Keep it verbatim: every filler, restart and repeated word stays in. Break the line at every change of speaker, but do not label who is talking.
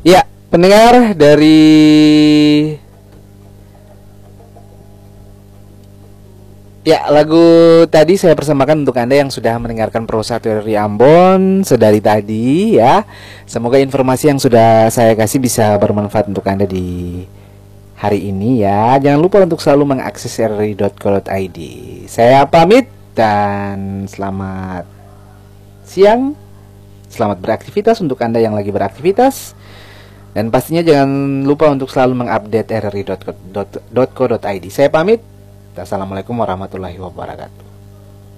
Ya, pendengar dari Ya, lagu tadi saya persembahkan untuk Anda yang sudah mendengarkan prosa teori Ambon sedari tadi ya. Semoga informasi yang sudah saya kasih bisa bermanfaat untuk Anda di hari ini ya. Jangan lupa untuk selalu mengakses r r i dot co dot i d. Saya pamit dan selamat siang. Selamat beraktivitas untuk Anda yang lagi beraktivitas. Dan pastinya jangan lupa untuk selalu mengupdate r r i dot co dot i d. Saya pamit. Assalamualaikum warahmatullahi wabarakatuh.